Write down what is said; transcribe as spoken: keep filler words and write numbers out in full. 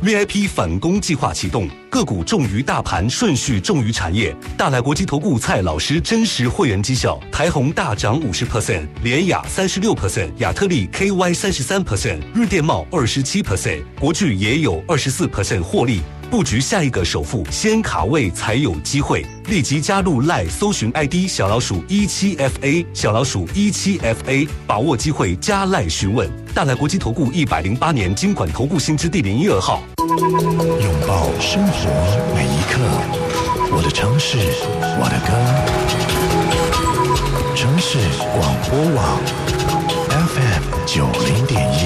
V I P 反攻计划启动，个股重于大盘，顺序重于产业。大来国际投顾蔡老师真实会员绩效，台宏大涨 百分之五十， 联雅 百分之三十六， 亚特力 K Y 三十三， 日电茂 百分之二十七， 国巨也有 百分之二十四 获利。布局下一个首富，先卡位才有机会。立即加入 LINE 搜寻 I D 小老鼠一七 F A 小老鼠一七 F A， 把握机会加 LINE 询问。大来国际投顾一百零八年金管投顾新字第零一二号。 拥抱生活每一刻，我的城市，我的歌。城市广播网 F M 九零点一。